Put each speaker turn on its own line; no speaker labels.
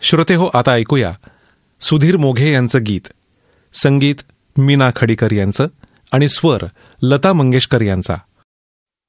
श्रोते हो, आता ऐकूया सुधीर मोघे यांचं गीत. संगीत मीना खडीकर यांचं आणि स्वर लता मंगेशकर यांचा.